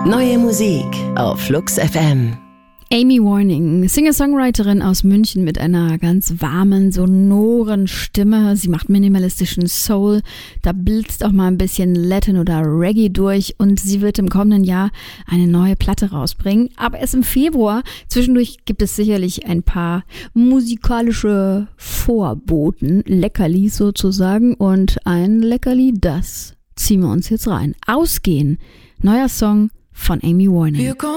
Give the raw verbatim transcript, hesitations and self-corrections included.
Neue Musik auf Flux F M. Amy Warning, Singer-Songwriterin aus München mit einer ganz warmen, sonoren Stimme. Sie macht minimalistischen Soul, da blitzt auch mal ein bisschen Latin oder Reggae durch und sie wird im kommenden Jahr eine neue Platte rausbringen, aber erst im Februar. Zwischendurch gibt es sicherlich ein paar musikalische Vorboten, Leckerlis sozusagen, und ein Leckerli, das ziehen wir uns jetzt rein. Ausgehen, neuer Song von Amy Warning.